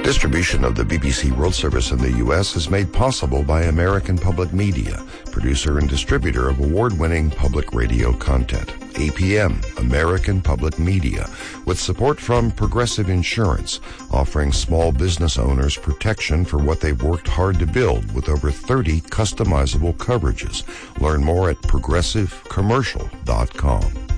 Distribution of the BBC World Service in the U.S. is made possible by American Public Media, producer and distributor of award-winning public radio content. APM, American Public Media, with support from Progressive Insurance, offering small business owners protection for what they've worked hard to build with over 30 customizable coverages. Learn more at progressivecommercial.com.